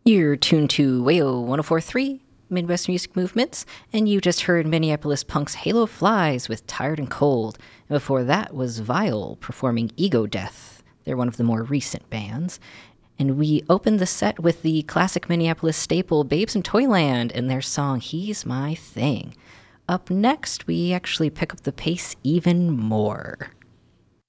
You're tuned to WAYO 1043, Midwest Music Movements, and you just heard Minneapolis Punk's Halo Flies with Tired and Cold. And before that was Vile performing Ego Death. They're one of the more recent bands. And we opened the set with the classic Minneapolis staple Babes in Toyland and their song He's My Thing. Up next, we actually pick up the pace even more.